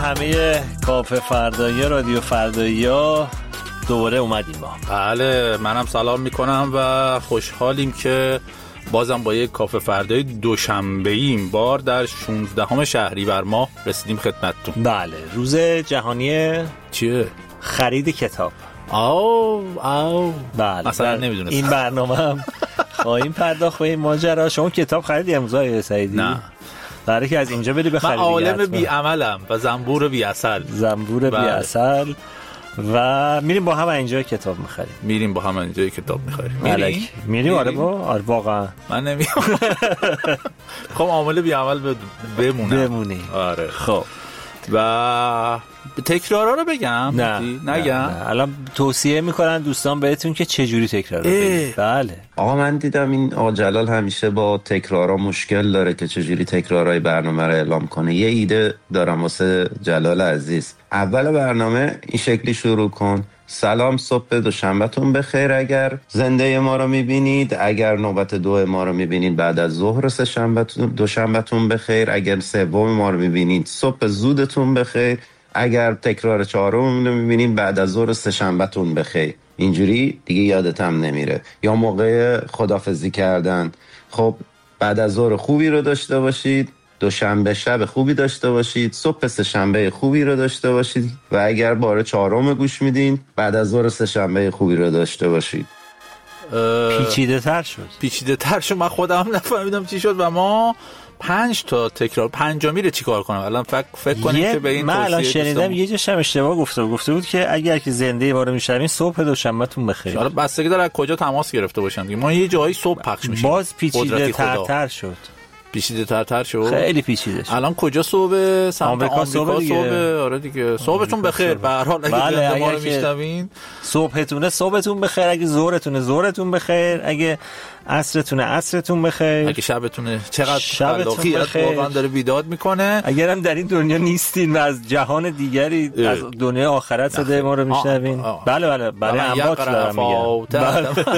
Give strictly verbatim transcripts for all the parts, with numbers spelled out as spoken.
همه کافه فردایی رادیو فردایی ها دوباره اومدیم ما. بله منم سلام میکنم و خوشحالیم که بازم با یک کافه فردایی دوشنبه‌ای این بار در شانزدهم شهریور ماه رسیدیم خدمتتون. بله روز جهانی چیه؟ خرید کتاب. آو آو بله مثلا نمیدونستم. این برنامه هم خواهیم پرداخت به این ماجرا. شما کتاب خریدی امروز آقای سعیدی؟ نه. برای که از اینجا بری بخری. من عالم بی عملم و زنبور بی عسل. زنبور بی عسل و میریم با هم اینجا کتاب میخریم. میریم با هم اینجا کتاب میخریم. میریم؟ میریم آره با آره واقعا. من نمیام. خب عامل بی عمل بمونه. بمونی. آره. خب و تکرارا رو بگم؟ نه نگم. نه, نه. الان توصیه میکنن دوستان بهتون که چه جوری تکرار بگید. بله. آقا من دیدم این آقا جلال همیشه با تکرارا مشکل داره که چه جوری تکرارای برنامه رو اعلام کنه. یه ایده دارم واسه جلال عزیز. اول برنامه این شکلی شروع کن: سلام، صبح دوشنبهتون بخیر اگر زنده ما رو میبینید، اگر نوبت دو ما رو میبینید بعد از ظهر سه شنبهتون دوشنبهتون بخیر، اگر سوم ما رو میبینید صبح زودتون بخیر، اگر تکرار چهارم رو میبینید بعد از ظهر سه شنبهتون بخیر. اینجوری دیگه یادت هم نمیره. یا موقع خداحافظی کردن، خب بعد از ظهر خوبی رو داشته باشید، دوشنبه شب خوبی داشته باشید، صبح سه شنبه خوبی رو داشته باشید و اگر بار چهارم گوش میدین بعد از ظهر سه شنبه خوبی رو داشته باشید. پیچیده تر شد. پیچیده تر شد. من خودم نفهمیدم چی شد و ما پنج تا تکرار پنجمی رو چیکار کنم الان؟ فکر فکر کنید که به این من الان شنیدم یه جاش هم اشتباه گفته بود گفته بود که اگر که زنده ما رو میشنوین صبح دوشنبهتون بخیر. حالا بستگی داره از کجا تماس گرفته باشن دیگه. ما یه جایی صبح پخش میشیم. باز پیچیده تر تر شد. پیچیده تر تر شد. خیلی پیچیده شد. الان کجا صبح؟ سمت آمریکا صبح دیگه. آره دیگه. صبحتون بخیر. به هر حال اگه بله ما رو میشنوین صبحتونه صبحتون بخیر، اگه ظهرتونه ظهرتون بخیر، اگه عصرتونه عصرتون بخیر، اگه شبتونه چقدر شبتون بخیر. واقعا داره بیداد میکنه. اگرم در این دنیا نیستین و از جهان دیگری اه. از دنیای آخرت صدای ما رو میشنوین. بله بله برای انبات دارم میگم.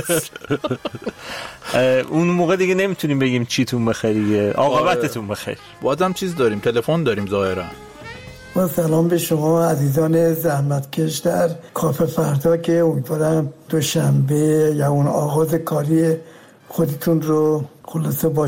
اون موقع دیگه نمیتونیم بگیم چیتون بخیر، عاقبتتون بخیر. بازم چیز داریم، تلفن داریم ظاهرا. با سلام به شما عزیزان زحمتکش در کافه فردا که امیدوارم دوشنبه یا اون آغاز کاری خودتون رو خلاصه با